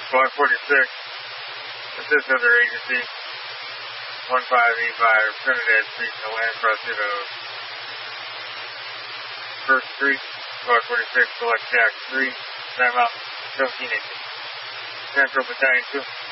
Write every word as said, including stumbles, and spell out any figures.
Squad forty-six, assist other agency, one five eight five, Trinidad Street, no land crossing of First Street, Squad forty-six, select Jack three, timeout, seventeen eighteen. Central Battalion two.